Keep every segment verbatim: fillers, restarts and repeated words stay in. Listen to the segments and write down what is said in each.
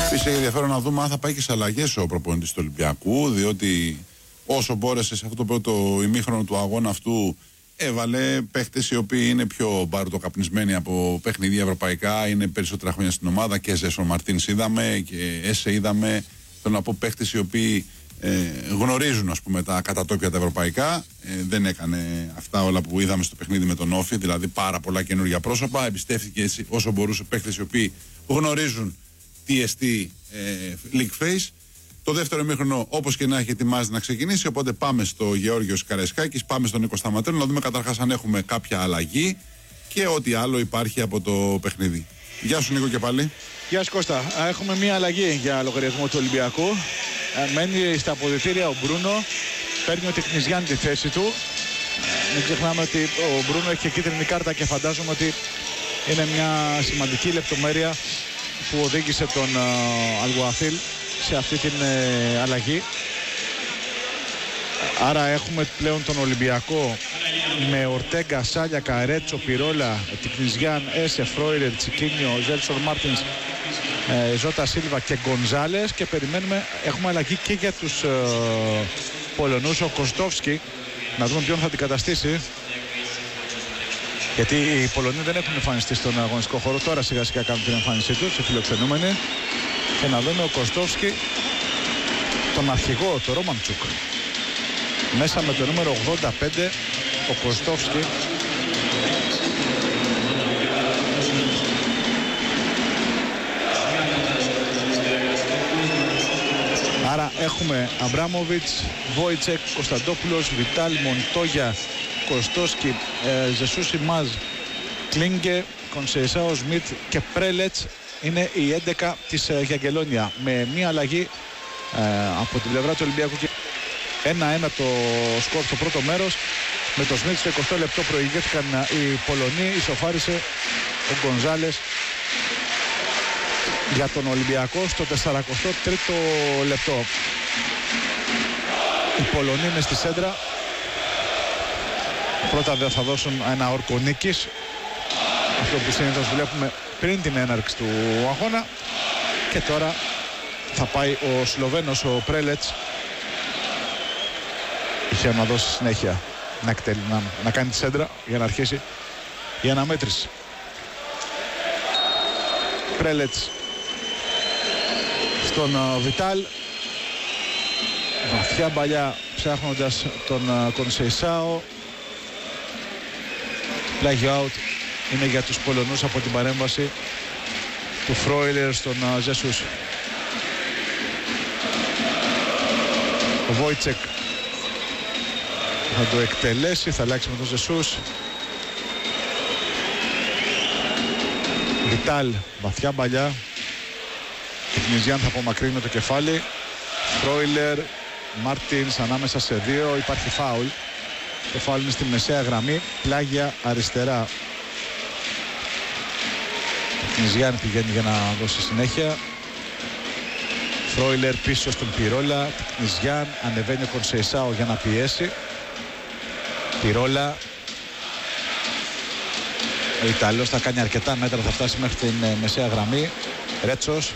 Επίσης έχει ενδιαφέρον να δούμε αν θα πάει και σε αλλαγές ο προπονητής του Ολυμπιακού, διότι όσο μπόρεσε σε αυτό το πρώτο ημίχρονο του αγώνα αυτού, έβαλε παίχτες οι οποίοι είναι πιο μπαρουτοκαπνισμένοι από παιχνίδια ευρωπαϊκά, είναι περισσότερα χρόνια στην ομάδα, και Ζέσον Μαρτίνς είδαμε και Έσε είδαμε. Θέλω να πω παίχτες οι οποίοι ε, γνωρίζουν, ας πούμε, τα κατατόπια τα ευρωπαϊκά. Ε, δεν έκανε αυτά όλα που είδαμε στο παιχνίδι με τον Όφη, δηλαδή πάρα πολλά καινούργια πρόσωπα. Εμπιστεύτηκε όσο μπορούσε παίχτες οι οποίοι γνωρίζουν τι εστί ε, League Face. Το δεύτερο ημίχρονο, όπως και να έχει, ετοιμάζει να ξεκινήσει. Οπότε πάμε στο Γεώργιος Καραϊσκάκης, πάμε στον Νίκο Σταματέλο, να δούμε καταρχάς αν έχουμε κάποια αλλαγή και ό,τι άλλο υπάρχει από το παιχνίδι. Γεια σου Νίκο και πάλι. Γεια σου Κώστα. Έχουμε μία αλλαγή για λογαριασμό του Ολυμπιακού. Μένει στα αποδυτήρια ο Μπρούνο, παίρνει ο Τεκνιζιάν τη θέση του. Μην ξεχνάμε ότι ο Μπρούνο έχει και κίτρινη κάρτα και φαντάζομαι ότι είναι μια σημαντική λεπτομέρεια που οδήγησε τον Αλγουαθίλ σε αυτή την ε, αλλαγή. Άρα έχουμε πλέον τον Ολυμπιακό με Ορτέγκα, Σάλιακα, Ρέτσο, Πιρόλα, Τικνιζιάν, Έσε, Φρόιρερ, Τσικίνιο, Ζέλσον Μάρτινς, ε, Ζώτα Σίλβα και Γκονζάλες, και περιμένουμε, έχουμε αλλαγή και για τους ε, Πολωνούς. Ο Κοστόφσκι, να δούμε ποιον θα αντικαταστήσει, γιατί οι Πολωνοί δεν έχουν εμφανιστεί στον αγωνιστικό χώρο. Τώρα σιγά σιγά κάνουν την εμφάνισή τους, οι φιλοξενούμενοι. Και να δούμε ο Κοστόφσκι τον αρχηγό, τον Ρόμαντσουκ, μέσα με το νούμερο ογδόντα πέντε. Ο Κοστόφσκι άρα έχουμε Αμπράμοβιτς, Βόιτσεκ, Κωνσταντόπουλος, Βιτάλ, Μοντόγια, Κοστόφσκι, ε, Ζεσούσι Μάζ, Κλίνγκε, Κονσεϊσάο, Σμιτ και Πρέλετς. Είναι η έντεκα της ε, Γιαγκελόνια, με μία αλλαγή ε, από την πλευρά του Ολυμπιακού. ένα ένα το σκορ στο πρώτο μέρος. Με το Σμιτ στο εικοστό λεπτό προηγήθηκαν οι Πολωνοί, ισοφάρισε ο Γκονζάλες για τον Ολυμπιακό στο σαρανταtrίτο τρίτο λεπτό. Οι Πολωνοί είναι στη σέντρα. Πρώτα δεν θα δώσουν ένα όρκο νίκης, αυτό που συνήθως βλέπουμε πριν την έναρξη του αγώνα, και τώρα θα πάει ο Σλοβαίνος, ο Πρέλετς, είχε να δώσει συνέχεια να, εκτελεί, να, να κάνει τη σέντρα για να αρχίσει η αναμέτρηση. Πρέλετς στον uh, Βιτάλ, βαθιά παλιά ψάχνοντας τον uh, Κονσεϊσάο. Πλάγιο out είναι για τους Πολωνούς από την παρέμβαση του Φρόιλερ στον uh, Ζεσούς. Ο Βόιτσεκ θα το εκτελέσει, θα αλλάξει με τον Ζεσούς. Βιτάλ, βαθιά παλιά. Τεκνιζιάν θα απομακρύνει το κεφάλι. Φρόιλερ, Μάρτινς ανάμεσα σε δύο, υπάρχει φάουλ. Το φάουλ είναι στη μεσαία γραμμή, πλάγια αριστερά. Τεκνιζιάν πηγαίνει για να δώσει συνέχεια. Φρόιλερ πίσω στον Πιρόλα. Τεκνιζιάν, ανεβαίνει ο Κονσεϊσάο για να πιέσει. Πιρόλα. Ο Ιταλός θα κάνει αρκετά μέτρα, θα φτάσει μέχρι την ε, μεσαία γραμμή. Ρέτσος.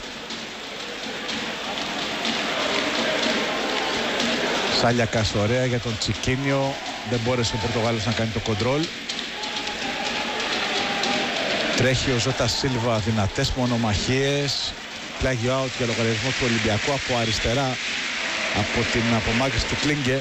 Σάλιακας, ωραία για τον Τσικίνιο. Δεν μπόρεσε ο Πορτογάλος να κάνει το κοντρόλ. Τρέχει ο Ζώτα Σίλβα, δυνατές μονομαχίες. Πλάγιο out για λογαριασμό του Ολυμπιακού από αριστερά, από την απομάκρυνση του Κλίνγκε.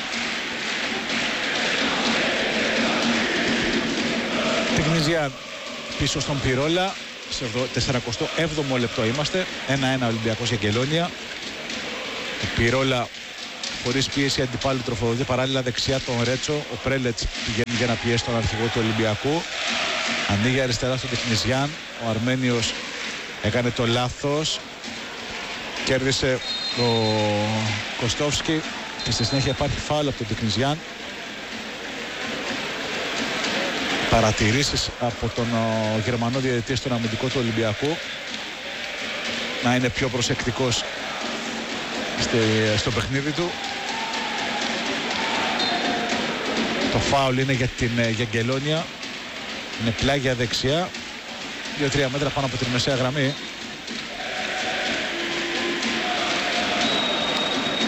Τεκνιζιάν πίσω στον Πιρόλα, σε σαράντα έβδομο λεπτό είμαστε. ένα ένα Ολυμπιακός για Γκελόνια. Ο Πιρόλα χωρίς πίεση αντιπάλου τροφοδοτεί παράλληλα δεξιά τον Ρέτσο. Ο Πρέλετς πηγαίνει για να πιέσει τον αρχηγό του Ολυμπιακού. Ανοίγει αριστερά στον Τεκνιζιάν. Ο Αρμένιος έκανε το λάθος. Κέρδισε ο Κοστόφσκι και στη συνέχεια υπάρχει φάουλ από τον Τεκνιζιάν. Παρατηρήσεις από τον ο, Γερμανό διαιτητή στον αμυντικό του Ολυμπιακού, να είναι πιο προσεκτικός στη, στο παιχνίδι του. Το φάουλ είναι για την για Γκελόνια, είναι πλάγια δεξιά, δύο τρία μέτρα πάνω από την μεσαία γραμμή.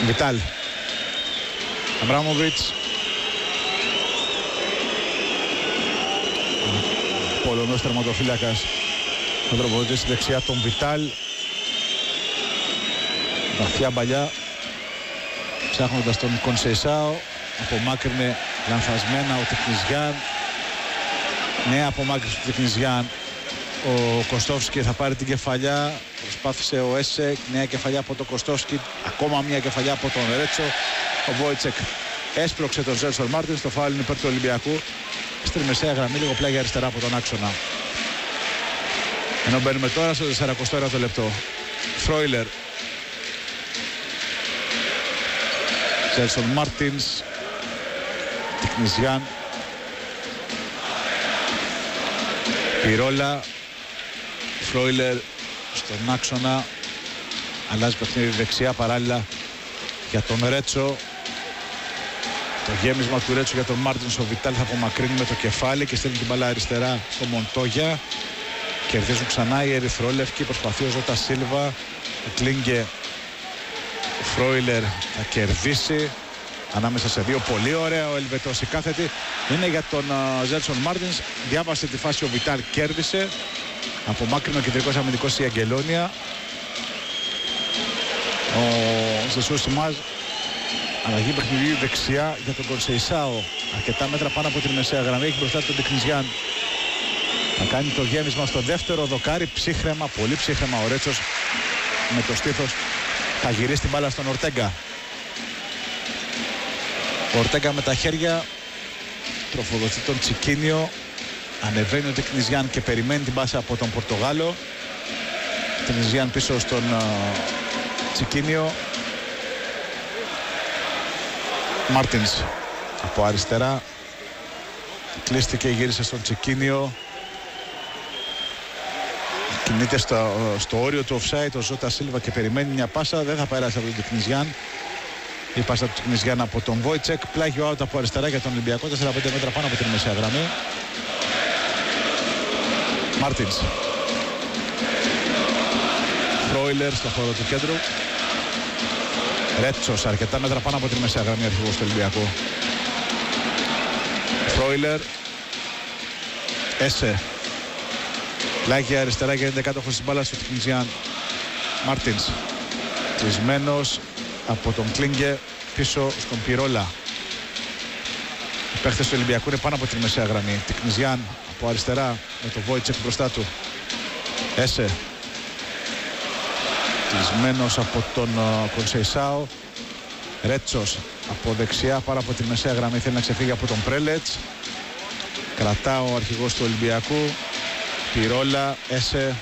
Βιτάλ. Αμπράμοβιτς. Πολωνός τερματοφύλακας. Ο τροποδοτής στη δεξιά τον Βιτάλ. Βαθιά μπαλιά. Ψάχνοντας τον Κονσεϊσάο. Απομάκρυνε λανθασμένα ο Τεκνιζιάν. Νέα απομάκρυνση του Τεκνιζιάν. Ο Κωστόφσκι θα πάρει την κεφαλιά. Προσπάθησε ο Έσεκ. Νέα κεφαλιά από τον Κωστόφσκι. Ακόμα μια κεφαλιά από τον Ρέτσο. Ο Βόιτσεκ έσπρωξε τον Ζέλσον Μάρτιν. Στο φάουλ είναι υπέρ του Ολυμπιακού. Στη μεσαία γραμμή, λίγο πλάγια αριστερά από τον άξονα. Ενώ μπαίνουμε τώρα στο σαρανταοστό ένατο λεπτό. Φρόιλερ. Ζέλσον Μάρτινς. Τεκνιζιάν. Πυρόλα. Φρόιλερ στον άξονα. Αλλάζει παιχνίδι δεξιά παράλληλα για τον Ρέτσο. Το γέμισμα του Ρέτσο για τον Μάρτινς. Ο Βιτάλ θα απομακρύνει με το κεφάλι και στέλνει την μπάλα αριστερά στο Μοντόγια. Κερδίζουν ξανά οι ερυθρόλευκοι. Προσπαθεί ο Ζώτα Σίλβα. Ο Κλίνγκε. Ο Φρόιλερ θα κερδίσει ανάμεσα σε δύο. Πολύ ωραία ο Ελβετός. Η κάθετη είναι για τον Ζέλσον Μάρτινς. Διάβασε τη φάση ο Βιτάλ, κέρδισε. Απομάκρυνε ο κεντρικός αμυντικός η Αγγελόνια. Ο Ζεσούς Σιμάζ. Αλλαγή παιχνιδιού δεξιά για τον Κονσεϊσάο. Αρκετά μέτρα πάνω από την μεσαία γραμμή. Έχει μπροστά τον Τεκνιζιάν. Θα κάνει το γέμισμα στο δεύτερο δοκάρι. Ψύχρεμα, πολύ ψύχρεμα ο Ρέτσος. Με το στήθος θα γυρίσει την μπάλα στον Ορτέγκα. Ο Ορτέγκα με τα χέρια τροφοδοτεί τον Τσικίνιο. Ανεβαίνει ο Τεκνιζιάν και περιμένει την πάσα από τον Πορτογάλο. Τεκνιζιάν πίσω στον uh, Τσικίνιο. Μάρτινς από αριστερά. Κλείστηκε, γύρισε στον Τσικίνιο. Κινείται στο, στο όριο του offside ο Ζώτα Σίλβα και περιμένει μια πάσα. Δεν θα περάσει από τον Τεκνιζιάν. Η πάσα του Τεκνιζιάν από τον Βόιτσεκ. Πλάγιο out από αριστερά για τον Ολυμπιακό. τέσσερα πέντε μέτρα πάνω από την μεσαία γραμμή. Μάρτινς. Φρόιλερ στο χώρο του κέντρου. Ρέτσος αρκετά μέτρα πάνω από την μεσαία γραμμή αρχηγός του Ολυμπιακού. Φρόιλερ. Έσε. Πλάγια αριστερά γίνεται κάτοχος της μπάλας του Τεκνιζιάν. Μάρτινς. Κλεισμένος από τον Κλίνγκε πίσω στον Πυρόλα. Οι παίχτες του Ολυμπιακού είναι πάνω από την μεσαία γραμμή. Τεκνιζιάν από αριστερά με το Βόιτσεκ μπροστά του. Έσε. Κλεισμένος από τον uh, Κονσεϊσάο. Ρέτσος από δεξιά πάνω από την μεσαία γραμμή. Θέλει να ξεφύγει από τον Πρέλετς. Κρατά ο αρχηγός του Ολυμπιακού. Πυρόλα, Έσε.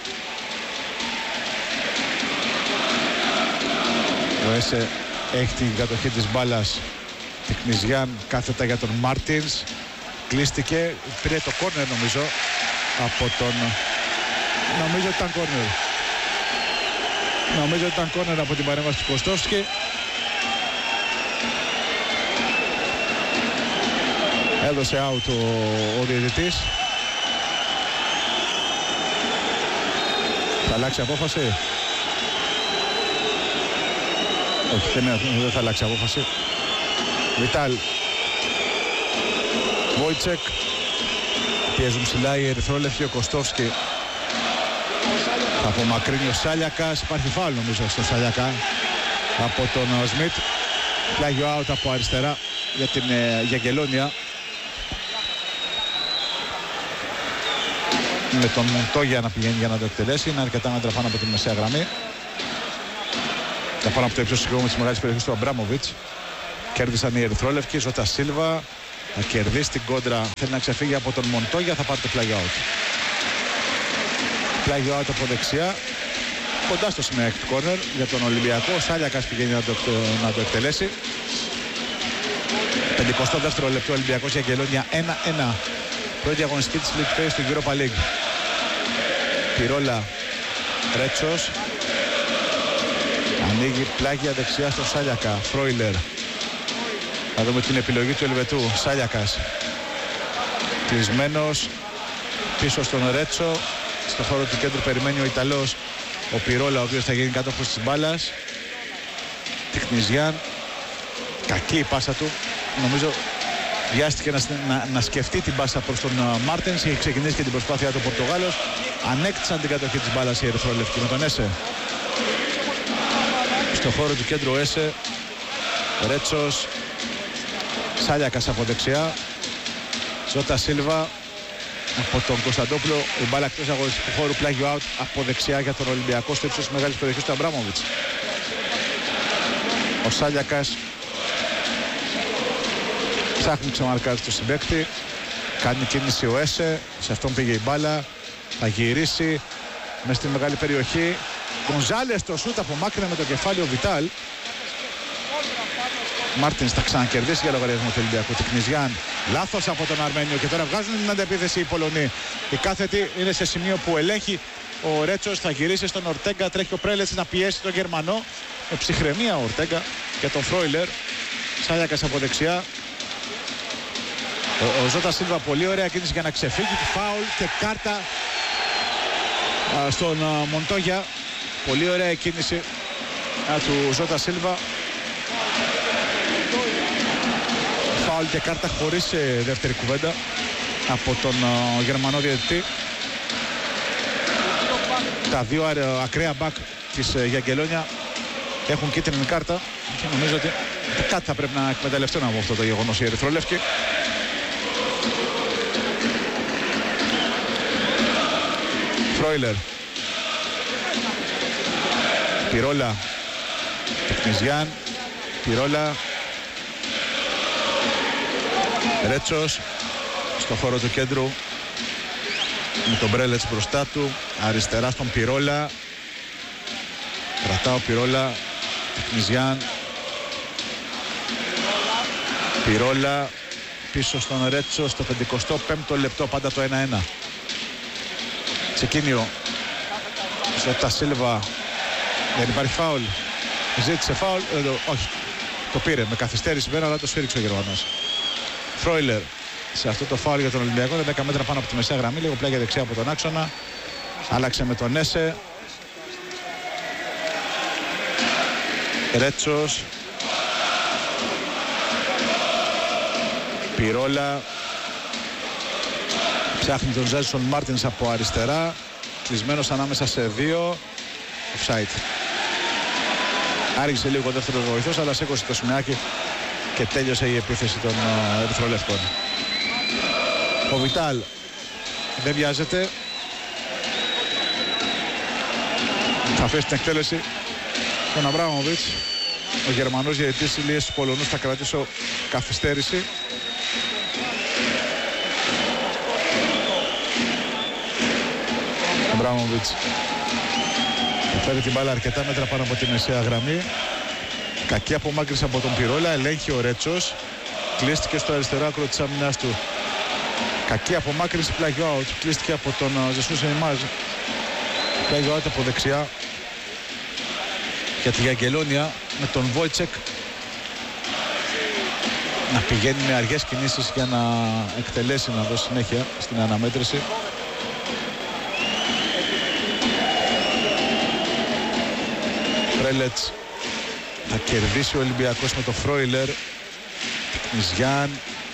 Ο Έσε έχει την κατοχή της μπάλας. Τεκνιζιάν κάθετα για τον Μάρτινς. Κλείστηκε, πήρε το κόρνερ νομίζω από τον... Νομίζω ότι ήταν κόρνερ. Νομίζω ότι ήταν κόρνερ από την παρέμβαση του Κωστόφσκι. Έδωσε out ο, ο διαιτητής. Θα αλλάξει απόφαση. Όχι, δεν, δεν θα αλλάξει απόφαση. Βιτάλ. Βόιτσεκ. Πιέζουν ψηλά οι ερυθρόλευκοι. Ο Κωστόφσκι. Θα απομακρύνει ο Σάλιακας. Υπάρχει φάουλ νομίζω στο Σάλιακα από τον Σμιτ. Πλάγιο out από αριστερά για την ε, Αγγελόνια. Με τον Μοντόγια να πηγαίνει για να το εκτελέσει. Είναι αρκετά μέτρα πάνω από τη μεσαία γραμμή. Και πάνω από το ύψος της μεγάλης περιοχής του Αμπράμοβιτς. Κέρδισαν οι ερυθρόλευκοι. Ζώτα Σίλβα θα κερδίσει την κόντρα. Θέλει να ξεφύγει από τον Μοντόγια. Θα πάρει το πλάγιο out. Πλάγιο out από δεξιά. Κοντά στο σημείο του κόρνερ για τον Ολυμπιακό. Ο Σάλιακας πηγαίνει να το, να το εκτελέσει. πενηκοστό δεύτερο λεπτό Ολυμπιακός για Αγγελόνια ένα ένα. Πρώτη αγωνιστική της League Phase του Europa League. Πυρόλα. Ρέτσος. Ανοίγει πλάγια δεξιά στο Σάλιακα. Φρόιλερ. Θα δούμε την επιλογή του Ελβετού. Σάλιακας. Κλεισμένος. Πίσω στον Ρέτσο. Στο χώρο του κέντρου περιμένει ο Ιταλός. Ο Πυρόλα, ο οποίος θα γίνει κάτοχος της μπάλας. Τικνιζιάν, κακή η πάσα του. Νομίζω βιάστηκε να, να, να σκεφτεί την πάσα προς τον uh, Μάρτινς. Είχε ξεκινήσει και την προσπάθειά του Πορτογάλος. Ανέκτησαν την κατοχή της μπάλας οι ερυθρόλευκοι με τον Έσε. Στο χώρο του κέντρου Έσε, Ρέτσος, Σάλιακας από δεξιά, Ζώτα Σίλβα από τον Κωνσταντόπουλο. Η μπάλα εκτός αγωνιστικού χώρου, πλάγιο out από δεξιά για τον Ολυμπιακό στο ύψος της μεγάλης περιοχής του Αμπράμοβιτς. Ο Σάλιακας ψάχνει ξεμαρκάρει στο συμπαίκτη, κάνει κίνηση ο Έσε, σε αυτόν πήγε η μπάλα, θα γυρίσει μες στη μεγάλη περιοχή. Γκονζάλες το σούτ, απομάκρυνε με το κεφάλι ο Βιτάλ. Μάρτινς θα ξανακερδίσει για λογαριασμό του Ολυμπιακού. Τικνιζιάν, λάθος από τον Αρμένιο και τώρα βγάζουν την αντεπίθεση οι Πολωνοί. Η κάθετη είναι σε σημείο που ελέγχει ο Ρέτσος, θα γυρίσει στον Ορτέγκα, τρέχει ο Πρέλετς να πιέσει τον Γερμανό. Με ψυχραιμία ο Ορτέγκα και τον Φρόιλερ. Σάλιακας από δεξιά. Ο, ο Ζώτα Σίλβα πολύ ωραία κίνηση για να ξεφύγει, φάουλ και κάρτα α, στον α, Μοντόγια. Πολύ ωραία κίνηση α, του Ζώτα Σίλβα. Φάουλ και κάρτα χωρίς ε, δεύτερη κουβέντα από τον α, Γερμανό διαιτητή. Τα δύο α, ακραία μπακ της ε, Γιαγκελόνια έχουν κίτρινη κάρτα και νομίζω ότι κάτι θα πρέπει να εκμεταλλευτούν από αυτό το γεγονός οι ερυθρόλευκοι. Φρόιλερ, Πυρόλα, Τικνιζιάν, Πυρόλα, Ρέτσος στο χώρο του κέντρου με τον Μπρέλετς μπροστά του, αριστερά στον Πυρόλα, κρατά ο Πυρόλα, Τικνιζιάν, Πυρόλα πίσω στον Ρέτσο στο πενηκοστό πέμπτο λεπτό, πάντα το ένα ένα. Τσεκίνιο στο Τασίλβα, δεν υπάρχει φάουλ, ζήτησε φάουλ, ε, το, όχι, το πήρε με καθυστέρηση βέβαια, αλλά το σφίριξε ο Γερμανός. Φρόιλερ σε αυτό το φάουλ για τον Ολυμπιακό, δέκα μέτρα πάνω από τη μεσαία γραμμή, λίγο πλάγια δεξιά από τον άξονα, άλλαξε με τον Έσε. Ρέτσος, Πυρόλα, ψάχνει τον Ζέλσον Μάρτινς από αριστερά, κλεισμένος ανάμεσα σε δύο, offside. Άργησε λίγο ο δεύτερος βοηθός, αλλά σήκωσε το σημαίακι και τέλειωσε η επίθεση των uh, ερυθρολευκών. Ο Βιτάλ δεν βιάζεται, θα αφήσει την εκτέλεση τον Αμπράμοβιτς. Ο Γερμανός διαιτητής λέει στους Πολωνούς θα κρατήσω καθυστέρηση. Ο Αμπράμοβιτς φέρει την μπάλα αρκετά μέτρα πάνω από τη μεσαία γραμμή. Κακή απομάκρυνση από τον Πυρόλα, ελέγχει ο Ρέτσος, κλείστηκε στο αριστερό άκρο της άμυνας του. Κακή απομάκρυνση, πλάγιο out, κλείστηκε από τον Ζεσούς Νεϊμάζ, πλάγιο out από δεξιά για τη Γιαγκελόνια, με τον Βόιτσεκ να πηγαίνει με αργές κινήσεις για να εκτελέσει, να δώσει συνέχεια στην αναμέτρηση. Πρέλετς θα κερδίσει ο Ολυμπιακός με το Φρόιλερ. Τικνιζιάν,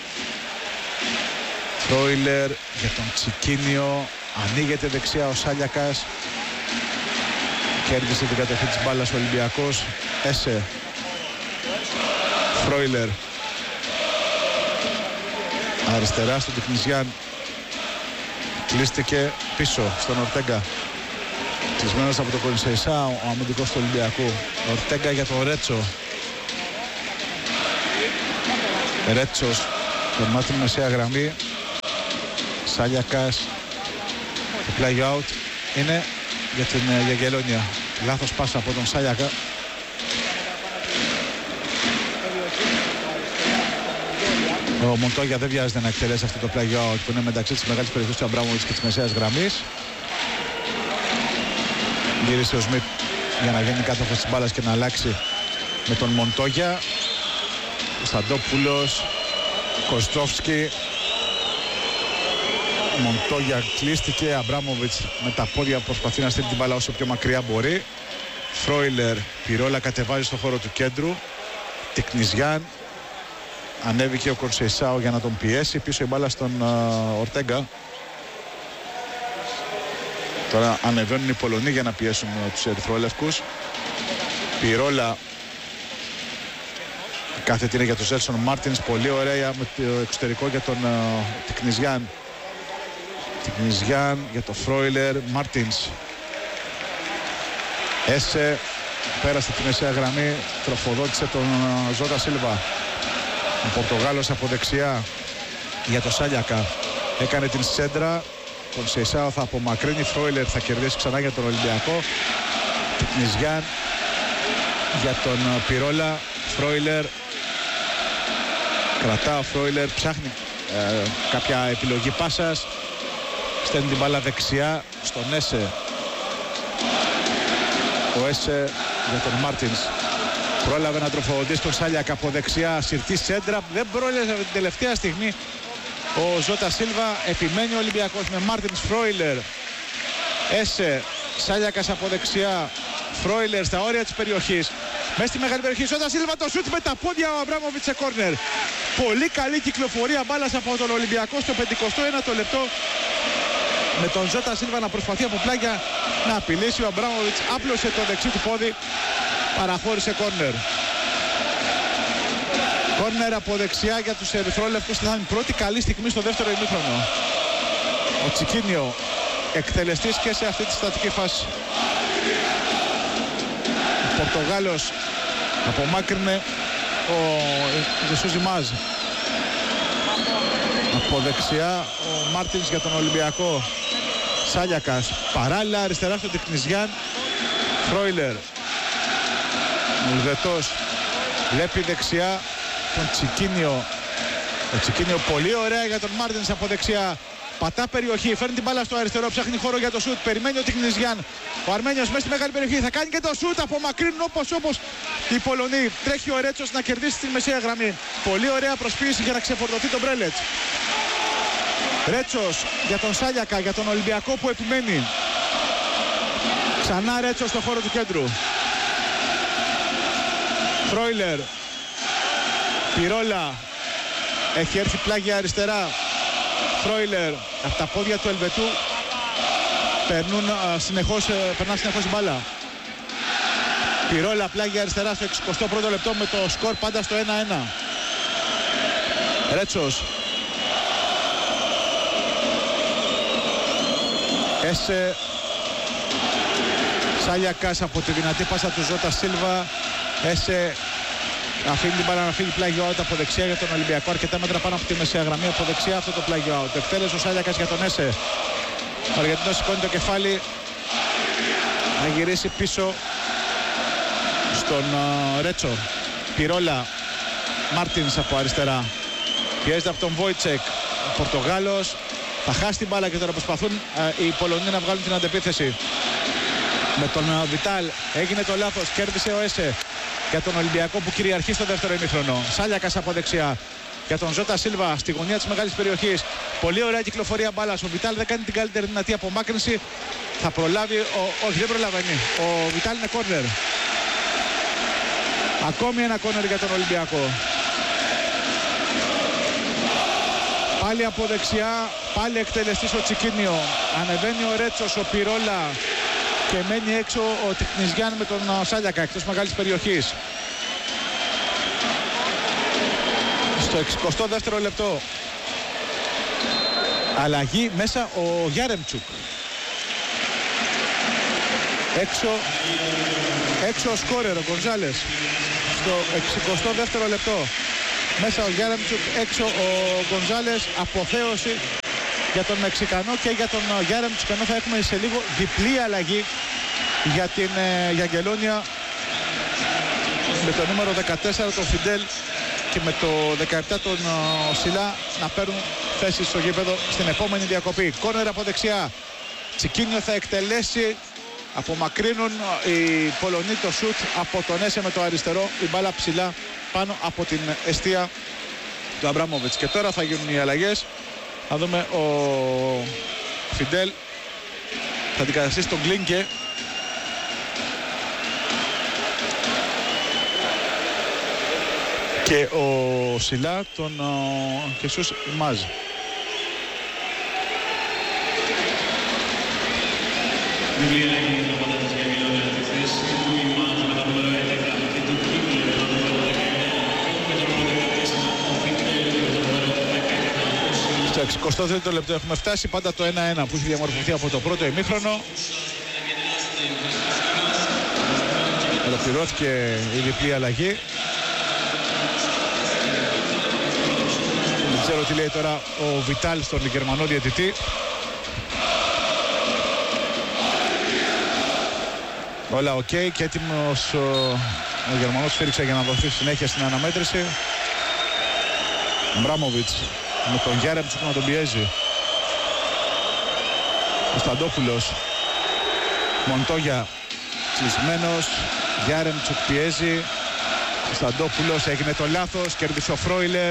Φρόιλερ για τον Τσικίνιο, ανοίγεται δεξιά ο Σάλιακας, κέρδισε την κατοχή της μπάλας ο Ολυμπιακός. Έσε, Φρόιλερ, αριστερά στον Τικνιζιάν, κλείστηκε πίσω στον Ορτέγκα, κλεισμένος από το Κονσεϊσά ο αμυντικός του Ολυμπιακού. Ορτέγκα για τον Ρέτσο, Ρέτσος τερμά την μεσαία γραμμή. Σάλιακας, το play out είναι για την Γιαγκελόνια. Λάθος πάσα από τον Σάλιακα. Ο Μοντόγια δεν βιάζεται να εκτελέσει αυτό το play out που είναι μεταξύ της μεγάλης περιοχής του Αμπράμοβιτς και της μεσαίας γραμμής. Γύρισε ο Σμιτ για να γίνει κάτοχος της μπάλας και να αλλάξει με τον Μοντόγια. Κωνσταντόπουλος, Κοστόφσκι, Μοντόγια κλείστηκε. Αμπράμοβιτς με τα πόδια προσπαθεί να στείλει την μπάλα όσο πιο μακριά μπορεί. Φρόιλερ, Πυρόλα κατεβάζει στο χώρο του κέντρου. Τικνιζιάν. Ανέβηκε ο Κονσεϊσάο για να τον πιέσει. Πίσω η μπάλα στον uh, Ορτέγκα. Τώρα ανεβαίνουν οι Πολωνοί για να πιέσουν uh, τους ερυθρόλευκους. Πυρόλα. Κάθετη είναι για τον Ζέλσον Μάρτινς. Πολύ ωραία με το εξωτερικό για τον uh, Τικνιζιάν. Τικνιζιάν για τον Φρόιλερ. Μάρτινς. Έσε. Πέρασε τη μεσαία γραμμή. Τροφοδότησε τον uh, Ζώτα Σίλβα. Ο Πορτογάλος από δεξιά για το Σάλιακα. Έκανε την σέντρα. Κονσεϊσάο θα απομακρύνει. Φρόιλερ θα κερδίσει ξανά για τον Ολυμπιακό. Τικνιζιάν για τον Πυρόλα. Φρόιλερ. Κρατά ο Φρόιλερ. Ψάχνει ε, κάποια επιλογή πάσας. Στέλνει την μπάλα δεξιά στον Έσε. Ο Έσε για τον Μάρτινς. Πρόλαβε να τροφοδοτήσει τον Σάλιακα από δεξιά. Συρτή σέντρα. Δεν πρόλαβε την τελευταία στιγμή. Ο Ζώτα Σίλβα. Επιμένει ο Ολυμπιακός με Μάρτινς, Φρόιλερ. Έσε. Σάλιακας από δεξιά. Φρόιλερ στα όρια της περιοχής. Μέσα στη μεγάλη περιοχή. Ζώτα Σίλβα το σούτ με τα πόδια. Ο Αμπράμοβιτς σε κόρνερ. Πολύ καλή κυκλοφορία μπάλας από τον Ολυμπιακό στο πενηκοστό ένατο λεπτό. Με τον Ζώτα Σίλβα να προσπαθεί από πλάγια να απειλήσει. Ο Αμπράμοβιτς άπλωσε το δεξί του πόδι. Παραχώρησε κόρνερ. Κόρνερ από δεξιά για τους ερυθρόλευκους. Θα είναι η πρώτη καλή στιγμή στο δεύτερο ημίχρονο. Ο Τσικίνιο εκτελεστής και σε αυτή τη στατική φάση. Ο Πορτογάλος απομάκρυνε ο Ζεσούζι Μάζ. Από δεξιά ο Μάρτινς για τον Ολυμπιακό. Σάλιακας παράλληλα αριστερά στον Τικνιζιάν. Φρόιλερ. Ουλδετός βλέπει δεξιά τον Τσικίνιο. Ο Τσικίνιο πολύ ωραία για τον Μάρτινς από δεξιά. Πατά περιοχή, φέρνει την μπάλα στο αριστερό, ψάχνει χώρο για το σουτ. Περιμένει ο Τικνιζιάν. Ο Αρμένιος μέσα στη μεγάλη περιοχή θα κάνει και το σουτ. Απομακρύνουν όπως όπως οι Πολωνοί. Τρέχει ο Ρέτσος να κερδίσει τη μεσαία γραμμή. Πολύ ωραία προσποίηση για να ξεφορτωθεί τον Μπρέλετς. Ρέτσος για τον Σάλιακα, για τον Ολυμπιακό που επιμένει. Ξανά Ρέτσος στο χώρο του κέντρου. Φρόιλερ. Πυρόλα. Έχει έρθει πλάγια αριστερά. Φρόιλερ. Από τα πόδια του Ελβετού περνούν, α, συνεχώς, περνά συνεχώς η μπάλα. Πυρόλα πλάγια αριστερά στο εξηκοστό πρώτο λεπτό με το σκορ πάντα στο ένα ένα. Ρέτσος. Έσε. Σάλιακας από τη δυνατή πάσα του Ζώτα Σίλβα. Έσε. Αφήνει την μπάλα να φύγει πλάγιο out από δεξιά για τον Ολυμπιακό. Αρκετά μέτρα πάνω από τη μεσαία γραμμή. Από δεξιά αυτό το πλάγιο out. Εκτέλεσε ο Σάλιακας για τον Έσε. Ο Αργεντινός σηκώνει το κεφάλι. Να γυρίσει πίσω στον uh, Ρέτσο. Πυρόλα. Μάρτινς από αριστερά. Πιέζεται από τον Βόιτσεκ. Ο Πορτογάλος θα χάσει την μπάλα και τώρα προσπαθούν uh, οι Πολωνοί να βγάλουν την αντεπίθεση. Με τον uh, Βιτάλ έγινε το λάθος. Κέρδισε ο Έσε. Για τον Ολυμπιακό που κυριαρχεί στο δεύτερο ημίχρονο. Σάλιακας από δεξιά. Για τον Ζώτα Σίλβα στη γωνία της μεγάλης περιοχής. Πολύ ωραία κυκλοφορία μπάλας. Ο Βιτάλ δεν κάνει την καλύτερη δυνατή απομάκρυνση. Θα προλάβει. Ο... Όχι, δεν προλαβαίνει. Ο Βιτάλ είναι κόρνερ. Ακόμη ένα κόρνερ για τον Ολυμπιακό. Πάλι από δεξιά. Πάλι εκτελεστής ο Τσικίνιο. Ανεβαίνει ο Ρέτσος, ο Πυρόλα. Και μένει έξω ο Τικνιζιάν με τον Σάλιακα εκτός μεγάλης περιοχής. Στο εξηκοστό δεύτερο λεπτό. Αλλαγή μέσα ο Γιάρεμτσουκ. Έξω, έξω ο σκόρερ ο Γκονζάλες. Στο εξηκοστό δεύτερο λεπτό. Μέσα ο Γιάρεμτσουκ, έξω ο Γκονζάλες. Αποθέωση για τον Μεξικανό και για τον Γιάρεμτσουκ, ενώ θα έχουμε σε λίγο διπλή αλλαγή για την ε, Γιαγκελόνια με το νούμερο δεκατέσσερα τον Φιντέλ και με το δεκαεπτά τον ε, Σιλά να παίρνουν θέση στο γήπεδο στην επόμενη διακοπή. Κόρνερ από δεξιά. Τσικίνιο θα εκτελέσει. Απομακρύνουν οι Πολωνοί το σουτ από τον Έσε με το αριστερό. Η μπάλα ψηλά πάνω από την εστία του Αμπράμοβιτς. Και τώρα θα γίνουν οι αλλαγές. Θα δούμε ο Φιντέλ θα αντικαταστήσει τον Γκλίνκε. και ο Σιλά τον Χεσούς Μάζ. Στο εξηκοστό τρίτο λεπτό έχουμε φτάσει, πάντα το ένα ένα που έχει διαμορφωθεί από το πρώτο ημίχρονο. Ολοκληρώθηκε η διπλή αλλαγή. Δεν ξέρω τι λέει τώρα ο Βιτάλ στον Γερμανό διαιτητή. Όλα οκ okay, και έτοιμος ο, ο Γερμανός φύριξε για να δοθεί συνέχεια στην αναμέτρηση. Αμπράμοβιτς με τον Γιάρεμτσουκ να τον πιέζει. Ο Σταντόπουλος. Μοντόγια κλεισμένος. Γιάρεμτσουκ πιέζει. Ο Σταντόπουλος έγινε το λάθος. Κέρδισε ο Φρόιλερ.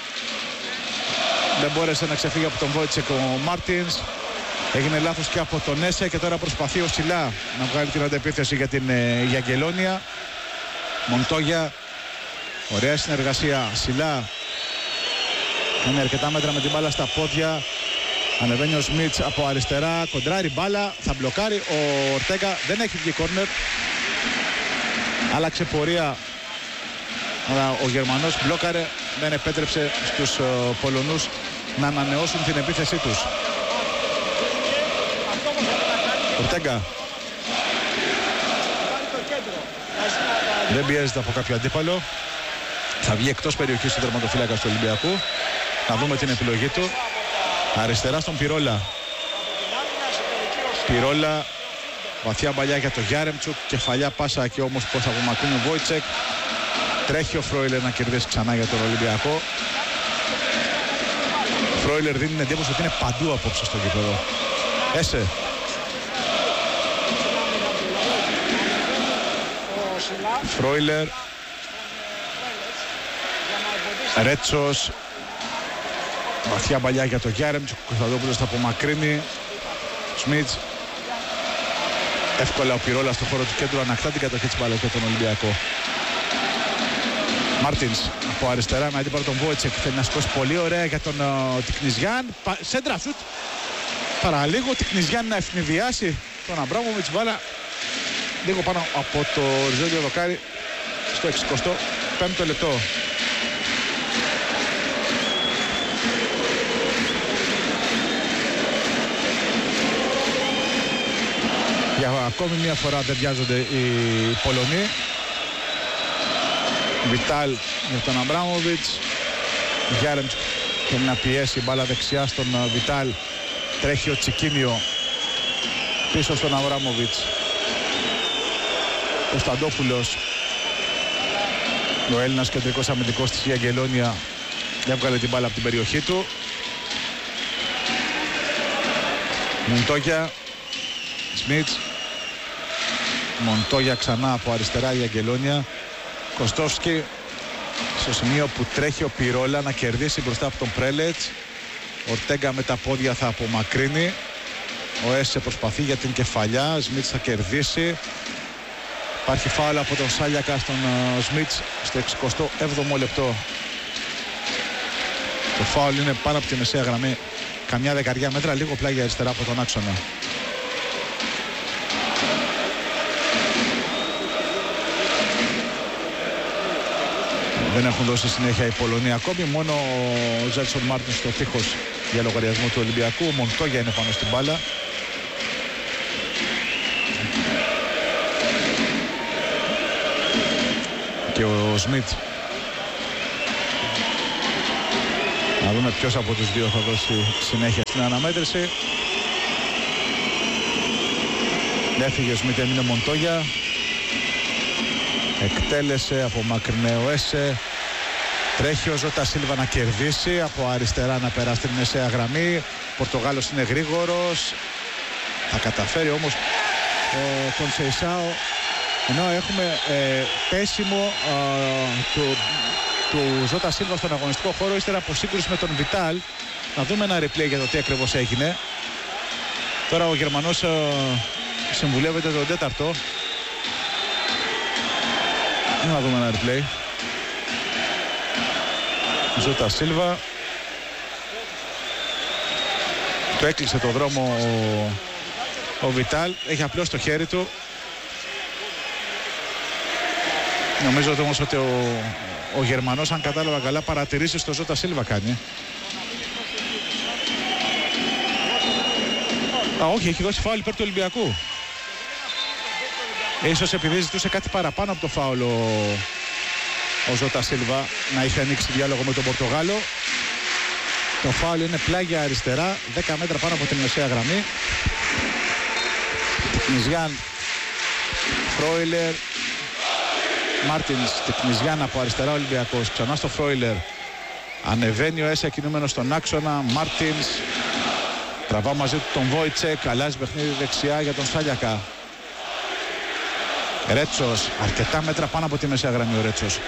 Δεν μπόρεσε να ξεφύγει από τον Βόιτσεκ ο Μάρτινς. Έγινε λάθος και από τον Έσε και τώρα προσπαθεί ο Σιλά να βγάλει την αντεπίθεση για την ε, Γιαγγελόνια. Μοντόγια. Ωραία συνεργασία. Σιλά. Είναι αρκετά μέτρα με την μπάλα στα πόδια. Ανεβαίνει ο Σμιτς από αριστερά. Κοντράρει μπάλα. Θα μπλοκάρει. Ο Ορτέγκα δεν έχει βγει κόρνερ. Άλλαξε πορεία. Αλλά ο Γερμανός μπλόκαρε. Δεν επέτρεψε στους uh, Πολωνούς να ανανεώσουν την επίθεσή τους. Ορτέγκα. Δεν πιέζεται από κάποιο αντίπαλο. Θα βγει εκτός περιοχής του τερματοφύλακα του Ολυμπιακού. Να δούμε την επιλογή του. Αριστερά στον Πυρόλα. Πυρόλα. Βαθιά μπαλιά για το Γιάρεμτσουκ. Κεφαλιά πάσα και όμως πως απομακρύνει ο Βόιτσεκ. Τρέχει ο Φρόιλερ να κερδίσει ξανά για τον Ολυμπιακό. Ο Φρόιλερ δίνει την εντύπωση ότι είναι παντού απόψε στο γήπεδο. Έσε. Φρόιλερ. Ρέτσος. Βαθιά μπαλιά για το Γιάρεμτσουκ. Ο Κωνσταντόπουλος θα απομακρύνει. Σμιτς. Εύκολα ο Πυρόλα στο χώρο του κέντρου ανακτά την κατοχή της μπάλας για τον Ολυμπιακό. Μάρτινς από αριστερά με αντίπαλο τον Βόιτσεκ. Θέλει να σηκώσει πολύ ωραία για τον uh, Τικνιζιάν. Σέντρα σουτ. Παραλίγο Τικνιζιάν να ευνηδιάσει τον Αμπράμοβιτς. Μπάλα λίγο πάνω από το οριζόντιο δοκάρι στο εξηκοστό πέμπτο λεπτό. Για ακόμη μια φορά δεν βιάζονται οι Πολωνοί. Βιτάλ για τον Αμπράμοβιτς. Γιάρεμς θέλει να πιέσει μπάλα δεξιά στον Βιτάλ. Τρέχει ο Τσικίνιο πίσω στον Αμπράμοβιτς. Ο Σταντόπουλος, ο Έλληνας κεντρικός αμυντικός της Γιαγγελόνια, έβγαλε την μπάλα από την περιοχή του. Μοντόγια. Σμιτς. Μοντόγια ξανά από αριστερά η Αγγελόνια. Κωστόφσκι στο σημείο που τρέχει ο Πυρόλα να κερδίσει μπροστά από τον Πρέλετς. Ορτέγκα με τα πόδια θα απομακρύνει. Ο Έσε προσπαθεί για την κεφαλιά. Σμιτς θα κερδίσει. Υπάρχει φάουλ από τον Σάλιακα στον uh, Σμιτς στο εξηκοστό έβδομο λεπτό. Το φάουλ είναι πάνω από τη μεσαία γραμμή. Καμιά δεκαριά μέτρα, λίγο πλάγια αριστερά από τον άξονα. Δεν έχουν δώσει συνέχεια οι Πολωνοί ακόμη. Μόνο ο Ζέλσον Μάρτιν στο τείχος για λογαριασμό του Ολυμπιακού. Ο Μοντόγια είναι πάνω στην μπάλα. Και ο Σμιτ. Να δούμε ποιος από τους δύο θα δώσει συνέχεια στην αναμέτρηση. Έφυγε ο Σμιτ, έμεινε ο Μοντόγια. Εκτέλεσε από μακρινέ ο Έσε. Τρέχει ο Ζώτα Σίλβα να κερδίσει. Από αριστερά να περάσει την μεσαία γραμμή. Ο Πορτογάλος είναι γρήγορος. Θα καταφέρει όμως ο Κονσεϊσάο. Ενώ έχουμε ε, πέσιμο ε, του, του Ζώτα Σίλβα στον αγωνιστικό χώρο ύστερα από σύγκρουση με τον Βιτάλ. Να δούμε ένα replay για το τι ακριβώς έγινε. Τώρα ο Γερμανός ε, συμβουλεύεται τον τέταρτο. Να δούμε ένα replay. Ζώτα Σίλβα. Του έκλεισε το δρόμο ο, ο Βιτάλ. Έχει απλώς το χέρι του. Νομίζω όμως ότι ο, ο Γερμανός, αν κατάλαβα καλά, παρατηρήσεις στο Ζώτα Σίλβα κάνει. Α, όχι, έχει δώσει φάουλ υπέρ του Ολυμπιακού. Ίσως επειδή ζητούσε κάτι παραπάνω από το φάουλ ο, ο Ζώτα Σίλβα, να είχε ανοίξει διάλογο με τον Πορτογάλο. Το φάουλ είναι πλάγια αριστερά, δέκα μέτρα πάνω από την μεσαία γραμμή. Τεκνιζιάν, Φρόιλερ, Μάρτινς, Τεκνιζιάν από αριστερά Ολυμπιακός. Ξανά στο Φρόιλερ. Ανεβαίνει ο Έσε κινούμενος στον άξονα. Μάρτινς τραβά μαζί του τον Βόιτσεκ. Αλλάζει παιχνίδι δεξιά για τον Σάλιακα. Ρέτσος, αρκετά μέτρα πάνω από τη μεσαία γραμμή ο Ρέτσος.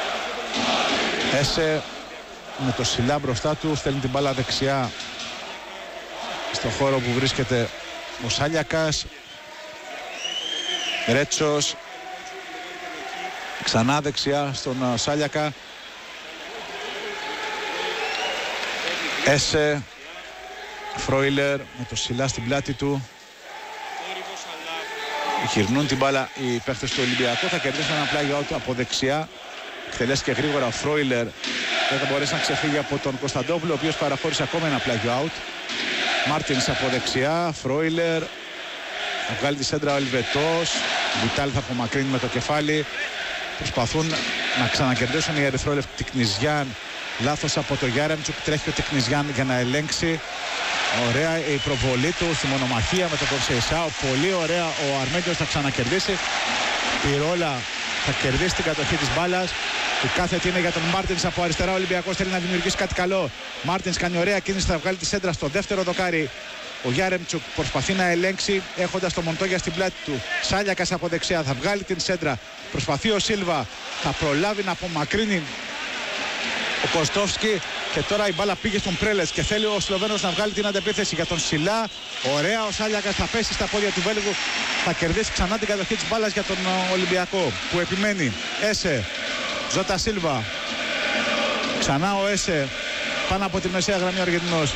Έσε με το Σιλά μπροστά του, στέλνει την μπάλα δεξιά στο χώρο που βρίσκεται ο Σάλιακας. Ρέτσος ξανά δεξιά στον Σάλιακα. Έσε, Φρόιλερ με το Σιλά στην πλάτη του. Γυρνούν την μπάλα οι παίχτες του Ολυμπιακού. Θα κερδίσουν ένα πλάγιο out από δεξιά. Εκτελέσει και γρήγορα ο Φρόιλερ. Δεν θα μπορέσει να ξεφύγει από τον Κωνσταντόπουλο, ο οποίος παραχώρησε ακόμα ένα πλάγιο out. Μάρτινς από δεξιά. Φρόιλερ. Θα βγάλει τη σέντρα ο Ελβετός. Βιτάλ θα απομακρύνει με το κεφάλι. Προσπαθούν να ξανακερδίσουν οι ερυθρόλευκοι. Τεκνιζιάν. Λάθος από το Γιάρεμτσουκ. Τρέχει ο Τεκνιζιάν για να ελέγξει. Ωραία η προβολή του στη μονομαχία με τον Κορσεϊσάο. Πολύ ωραία. Ο Αρμένιος θα ξανακερδίσει. Πυρόλα θα κερδίσει την κατοχή της μπάλας. Η κάθετη είναι για τον Μάρτινς από αριστερά. Ο Ολυμπιακός θέλει να δημιουργήσει κάτι καλό. Μάρτινς κάνει ωραία κίνηση, θα βγάλει τη σέντρα στο δεύτερο δοκάρι. Ο Γιάρεμτσουκ προσπαθεί να ελέγξει έχοντας το Μοντόγια στην πλάτη του. Σάλιακας από δεξιά θα βγάλει την σέντρα. Προσπαθεί ο Σίλβα, θα προλάβει να απομακρύνει ο Κωστόφσκι. Και τώρα η μπάλα πήγε στον Πρέλετς και θέλει ο Σλοβαίνος να βγάλει την αντεπίθεση για τον Σιλά. Ωραία, ο Σάλιακας θα πέσει στα πόδια του Βέλγου. Θα κερδίσει ξανά την κατοχή της μπάλας για τον Ολυμπιακό που επιμένει. Έσε, Ζώτα Σίλβα. Ξανά ο Έσε πάνω από τη μεσαία γραμμή ο Αργεντινός.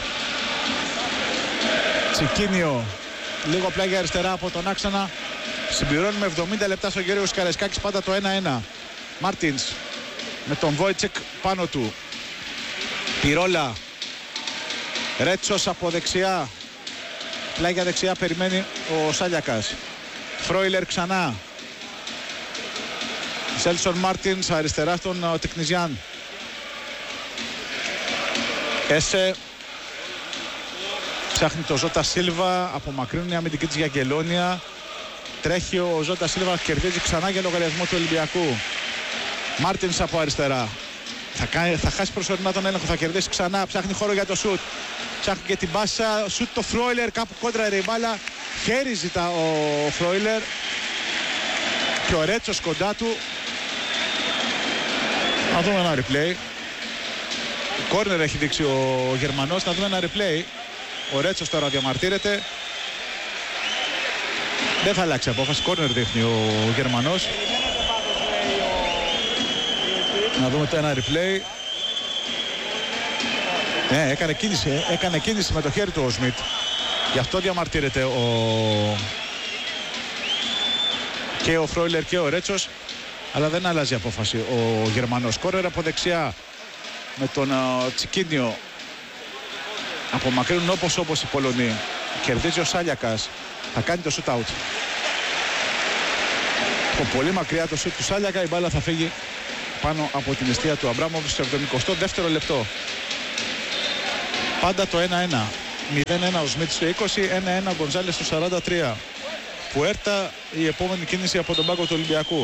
Τσικίνιο, λίγο πλάγια αριστερά από τον άξονα. Συμπληρώνουμε εβδομήντα λεπτά στο Γεώργιος Καρεσκάκης, πάντα το ένα ένα. Μάρτινς με τον Βόιτσεκ πάνω του. Πυρόλα. Ρέτσος από δεξιά. Πλάγια δεξιά περιμένει ο Σάλιακας. Φρόιλερ ξανά. Σέλσον Μάρτινς αριστερά στον Τεκνιζιάν. Έσε. Ψάχνει το Ζώτα Σίλβα. Απομακρύνουν η αμυντική της Γιαγκελόνια. Τρέχει ο Ζώτα Σίλβα. Κερδίζει ξανά για λογαριασμό του Ολυμπιακού. Μάρτινς από αριστερά. Θα, κάνει, θα χάσει προσωρινά τον έλεγχο. Θα κερδίσει ξανά. Ψάχνει χώρο για το σουτ. Ψάχνει και την πάσα. Σουτ το Φρόιλερ. Κάπου κόντρα η μπάλα. Χέρι ζητά ο Φρόιλερ. Και ο Ρέτσος κοντά του. Να δούμε ένα replay. Κόρνερ έχει δείξει ο Γερμανός. Να δούμε ένα replay. Ο Ρέτσος τώρα διαμαρτύρεται. Δεν θα αλλάξει απόφαση. Κόρνερ δείχνει ο Γερμανός. Να δούμε το ένα replay. Ναι, έκανε κίνηση, έκανε κίνηση με το χέρι του ο Σμιτ. Γι' αυτό διαμαρτύρεται ο... και ο Φρόιλερ και ο Ρέτσος. Αλλά δεν αλλάζει απόφαση ο Γερμανός. Κόρνερ από δεξιά με τον uh, Τσικίνιο. Απομακρύνουν όπως όπως οι Πολωνοί. Κερδίζει ο Σάλιακας. Θα κάνει το shoot out. Από πολύ μακριά το shoot του Σάλιακα. Η μπάλα θα φύγει πάνω από την αιστεία του Αμπράμοβιτς στο εβδομηκοστό δεύτερο λεπτό. Πάντα το ένα ένα. μηδέν ένα ο Σμιτ στο είκοσι, ένα ένα ο Γκονζάλες στο σαράντα τρία. Πουέρτα η επόμενη κίνηση από τον πάγκο του Ολυμπιακού.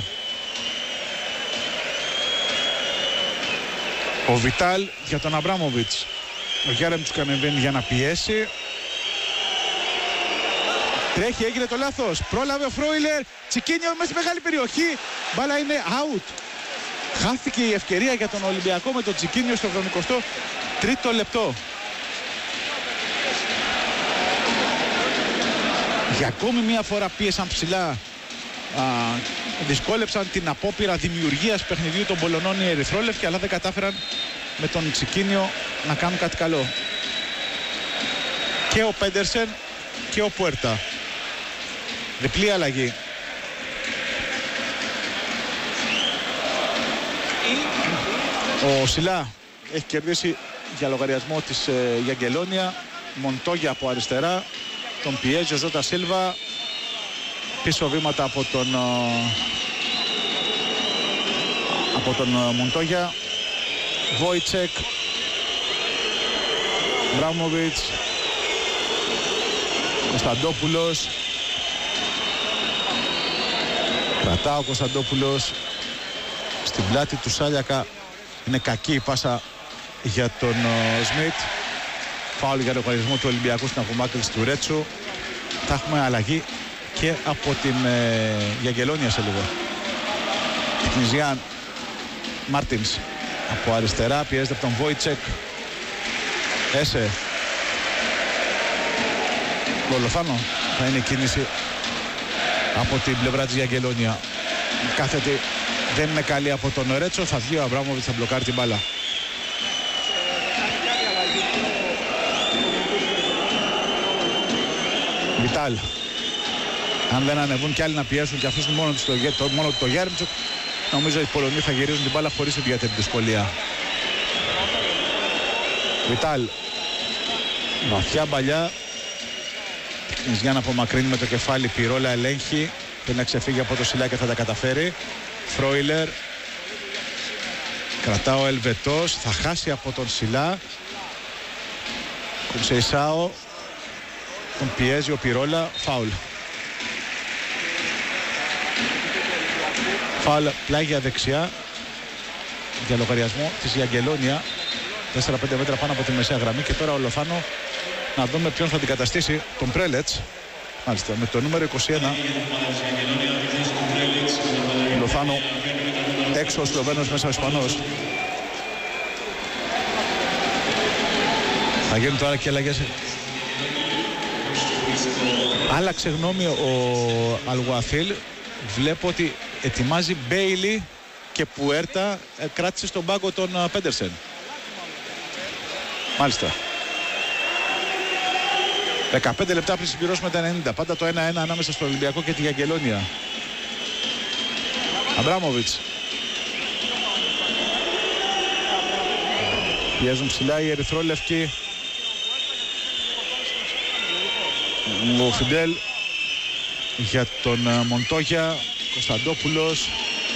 Ο Βιτάλ για τον Αμπράμοβιτς. Ο Γιάρεμτσουκ ανεβαίνει για να πιέσει. Τρέχει, έγινε το λάθος. Πρόλαβε ο Φρόιλερ. Τσικίνιο μέσα στη μεγάλη περιοχή. Μπάλα είναι out. Χάθηκε η ευκαιρία για τον Ολυμπιακό με τον Τσικίνιο στο εβδομηκοστό τρίτο λεπτό. Για ακόμη μια φορά πίεσαν ψηλά. Α, δυσκόλεψαν την απόπειρα δημιουργίας παιχνιδιού των Πολωνών οι ερυθρόλευκοι, αλλά δεν κατάφεραν με τον Τσικίνιο να κάνουν κάτι καλό. Και ο Πέντερσεν και ο Πουέρτα. Διπλή αλλαγή. Ο Σιλά έχει κερδίσει για λογαριασμό της ε, Γιαγκελόνια. Μοντόγια από αριστερά. Τον πιέζει ο Ζώτα Σίλβα. Πίσω βήματα από τον ε, από τον ε, Μοντόγια. Βόιτσεκ. Μπράμοβιτς. Κωνσταντόπουλος. Κρατά ο Κωνσταντόπουλος στην πλάτη του Σάλιακα. Είναι κακή η πάσα για τον uh, Σμιτ. Φάουλ για λογαριασμό του Ολυμπιακού στην απομάκρυνση του Ρέτσου. Θα έχουμε αλλαγή και από την uh, Γιαγκελόνια σε λίγο. Κνιζιάν Μάρτινς από αριστερά, πιέζεται από τον Βόιτσεκ. Έσε. Λολοφάνο. Θα είναι κίνηση από την πλευρά της Γιαγκελόνια. Κάθετη δεν είναι καλή από τον Ρέτσο. Θα βγει ο Αβράμοβιτς, θα μπλοκάρει την μπάλα. Βιτάλ. Αν δεν ανεβούν κι άλλοι να πιέσουν και αφήσουν μόνο το, το, μόνο το Γέρμτσουκ, νομίζω οι Πολωνοί θα γυρίζουν την μπάλα χωρίς ιδιαίτερη δυσκολία. Βιτάλ. Βαθιά μπαλιά. Για να απομακρύνει με το κεφάλι. Πυρόλα ελέγχει. Πρέπει να ξεφύγει από το Σιλά και θα τα καταφέρει. Φρόιλερ. Κρατά ο Ελβετός. Θα χάσει από τον Σιλά. Κονσεϊσάο. Τον πιέζει ο Πυρόλα. Φάουλ. Φάουλ πλάγια δεξιά. Για λογαριασμό της Γιαγκελόνια. τέσσερα πέντε μέτρα πάνω από τη μεσαία γραμμή. Και τώρα ο Λοφάνο να δούμε ποιον θα αντικαταστήσει. Τον Πρέλετς. Μάλιστα, με το νούμερο είκοσι ένα. Λοφάνο έξω ο Σλοβαίνος, μέσα ο Ισπανός. Θα γίνουν τώρα και αλλαγές. Άλλαξε γνώμη ο Αλγουαθίλ. Βλέπω ότι ετοιμάζει Μπέιλι και Πουέρτα. Κράτησε στον πάγκο τον Πέντερσεν. Μάλιστα. δεκαπέντε λεπτά πριν συμπληρώσουμε τα ενενήντα. Πάντα το ένα ένα ανάμεσα στο Ολυμπιακό και τη Γιαγκελόνια. Αμπράμοβιτς. Πιέζουν ψηλά οι ερυθρόλευκοι. Ο Φιντέλ για τον Μοντόγια. Κωνσταντόπουλος.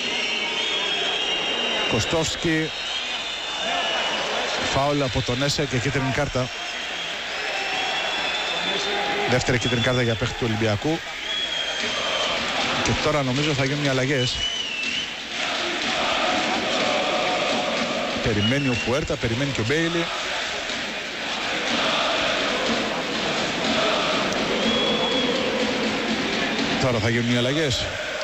Κωστόφσκι. Φάουλ από τον Έσε και κίτρινη κάρτα. Δεύτερη κίτρινη κάρτα για παίχτη του Ολυμπιακού. Και τώρα νομίζω θα γίνουν οι αλλαγές. Περιμένει ο Πουέρτα, περιμένει και ο Μπέιλι. Τώρα θα γίνουν οι αλλαγές.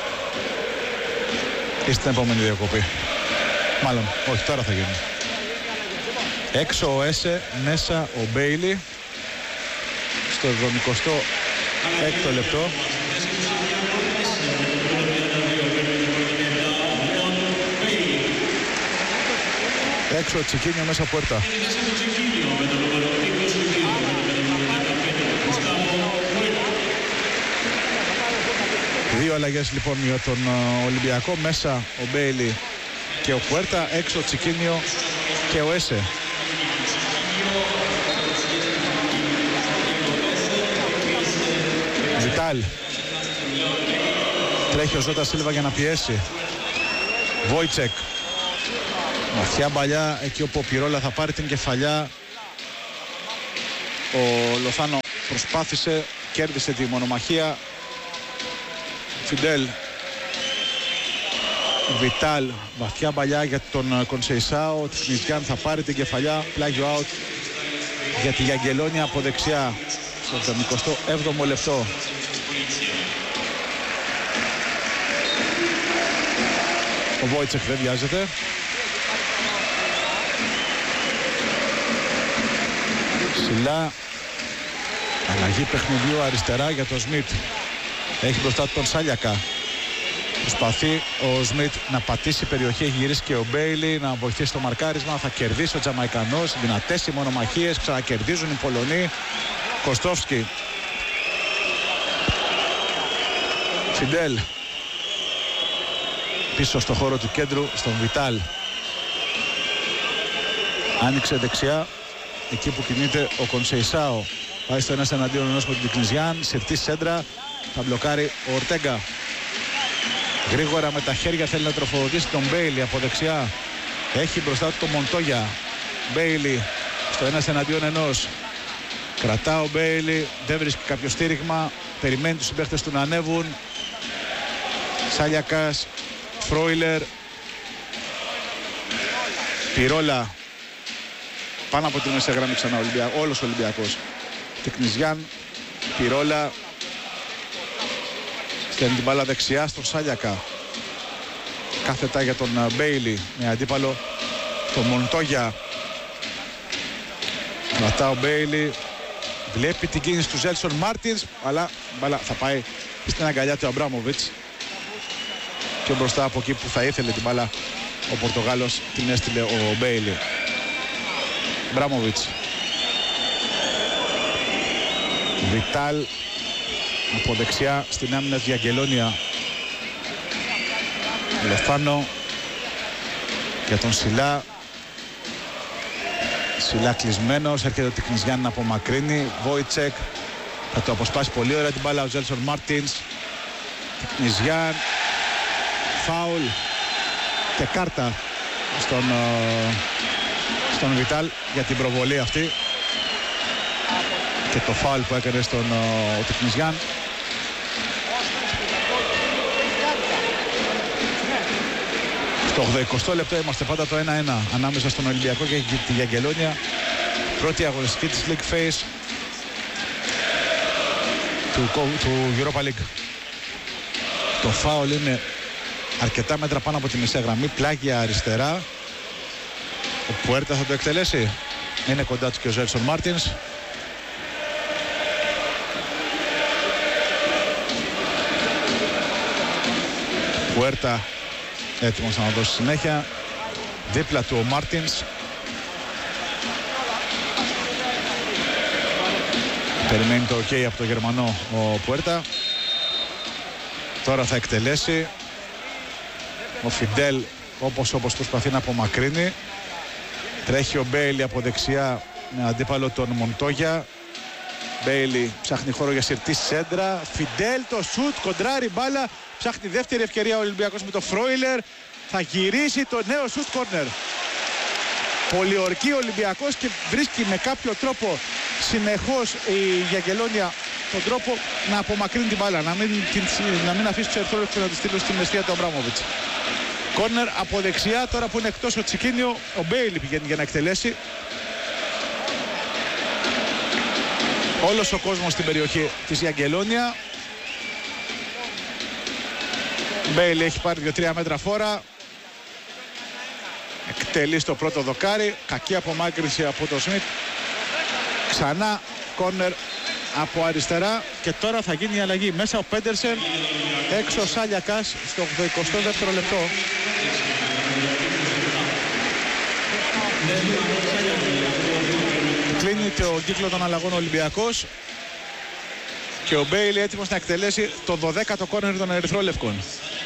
Ή στην επόμενη διακοπή. Μάλλον, όχι, τώρα θα γίνουν. Έξω ο Έσε, μέσα ο Μπέιλι. Στο εβδομηκοστό έκτο λεπτό. Έξω ο Τσικίνιο, μέσα Πουέρτα. Δύο αλλαγές λοιπόν για τον Ολυμπιακό. Μέσα ο Μπέιλι και ο Πουέρτα. Έξω ο Τσικίνιο και ο Έσε. Βιτάλ. Τρέχει ο Ζώτα Σίλβα για να πιέσει. Βόιτσεκ. Βαθιά μπαλιά εκεί όπου ο Πυρόλα θα πάρει την κεφαλιά. Ο Λοθάνο προσπάθησε, κέρδισε τη μονομαχία. Φιντέλ. Βιτάλ. Βαθιά μπαλιά για τον Κονσεϊσάο. Της Κνιζιάν θα πάρει την κεφαλιά. Πλάγιο out για τη Γιαγκελόνια από δεξιά. Στο εβδομηκοστό έβδομο λεπτό. Ο Βόιτσεκ δεν βιάζεται. Ψηλά. Αλλαγή παιχνιδιού αριστερά για τον Σμιτ. Έχει μπροστά του τον Σάλιακα. Προσπαθεί ο Σμιτ να πατήσει περιοχή, έχει γυρίσει και ο Μπέιλι να βοηθήσει το μαρκάρισμα. Θα κερδίσει ο Τζαμαϊκανός, δυνατές οι μονομαχίες, ξανακερδίζουν οι Πολωνοί. Κωστόφσκι. Φιντέλ. Πίσω στο χώρο του κέντρου, στον Βιτάλ. Άνοιξε δεξιά, εκεί που κινείται ο Κονσεϊσάο. Πάει στο ένας εναντίον ενός με την Τικνιζιάν. Συρτή σέντρα, θα μπλοκάρει ο Ορτέγκα. Γρήγορα με τα χέρια θέλει να τροφοδοτήσει τον Μπέιλι από δεξιά. Έχει μπροστά του τον Μοντόγια. Μπέιλι στο ένας εναντίον ενός. Κρατά ο Μπέιλι, δεν βρίσκει κάποιο στήριγμα. Περιμένει τους συμπαίχτες του να ανέβουν. Σάλιακας, Φρόιλερ, Πυρόλα. Πάνω από την μεσαία γραμμή ξανά Ολυμπια... όλος ο Ολυμπιακός. Τεκνιζιάν, Πυρόλα. Στέλνει την μπάλα δεξιά στον Σάλιακα. Κάθετα για τον Μπέιλι με αντίπαλο τον Μοντόγια. Κρατά ο Μπέιλι. Βλέπει την κίνηση του Ζέλσον Μάρτινς, αλλά μπάλα θα πάει στην αγκαλιά του Αμπράμοβιτς. Πιο μπροστά από εκεί που θα ήθελε την μπάλα ο Πορτογάλος την έστειλε ο Μπέιλι. Αμπράμοβιτς. Βιτάλ από δεξιά στην άμυνα της Γιαγκελόνια. Λεφάνο για τον Σιλά. Σιλά κλεισμένος, έρχεται ο Τικνιζιάν να απομακρύνει. Βόιτσεκ θα το αποσπάσει πολύ ωραία την μπάλα ο Ζέλσον Μάρτινς. Τικνιζιάν, φάουλ και κάρτα στον, στον Βιτάλ για την προβολή αυτή και το φάουλ που έκανε στον ο Τικνιζιάν. Στο ογδοηκοστό λεπτό είμαστε πάντα το ένα ένα ανάμεσα στον Ολυμπιακό και τη Γιαγκελόνια. Πρώτη αγωνιστική της League Phase του, του Europa League. Το φάουλ είναι αρκετά μέτρα πάνω από τη μεσαία γραμμή, πλάγια αριστερά. Ο Πουέρτα θα το εκτελέσει. Είναι κοντά του και ο Ζέλσον Μάρτινς. Πουέρτα έτοιμος να δώσει συνέχεια. Δίπλα του ο Μάρτινς. Περιμένει το ok από το Γερμανό ο Πουέρτα. Τώρα θα εκτελέσει. Ο Φιντέλ όπως όπως προσπαθεί να απομακρύνει. Τρέχει ο Μπέιλι από δεξιά με αντίπαλο τον Μοντόγια. Μπέιλι ψάχνει χώρο για συρτή σέντρα. Φιντέλ το σουτ, κοντράρει μπάλα. Ψάχνει δεύτερη ευκαιρία ο Ολυμπιακός με το Φρόιλερ. Θα γυρίσει το νέο σουτ κόρνερ. Πολιορκεί ο Ολυμπιακός και βρίσκει με κάποιο τρόπο συνεχώς η Γιαγκελόνια τον τρόπο να απομακρύνει την μπάλα. Να μην, να μην αφήσει τους ερθρόλεπτους να τη στείλουν στην αιστεία του Αμπράμοβιτς. Κόρνερ από δεξιά, τώρα που είναι εκτός ο Τσικίνιο, ο Μπέιλι πηγαίνει για να εκτελέσει. Όλος ο κόσμος στην περιοχή της Γιαγκελόνια. Μπέιλι έχει πάρει δύο τρία μέτρα φόρα. Εκτελεί στο πρώτο δοκάρι. Κακή απομάκρυνση από το Σμιτ. Ξανά κόρνερ από αριστερά. Και τώρα θα γίνει η αλλαγή. Μέσα ο Πέντερσεν, έξω ο Σάλιακας στο ογδοηκοστό δεύτερο λεπτό. Κλείνει το κύκλο των αλλαγών ο Ολυμπιακός. Και ο Μπέιλι έτοιμος να εκτελέσει το δωδέκατο κόρνερ των ερυθρόλευκων.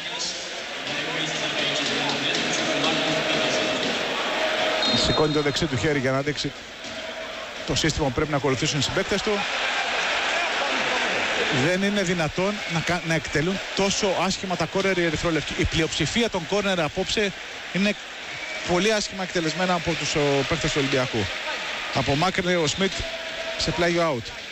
Σηκώνει το δεξί του χέρι για να δείξει το σύστημα που πρέπει να ακολουθήσουν οι συμπαίκτες του. Δεν είναι δυνατόν να, να εκτελούν τόσο άσχημα τα κόρνερ οι ερυθρόλευκοι. Η πλειοψηφία των κόρνερ απόψε είναι πολύ άσχημα εκτελεσμένα από τους παίκτες του Ολυμπιακού. Απομάκρυνε ο Σμιτ σε πλάγιο out.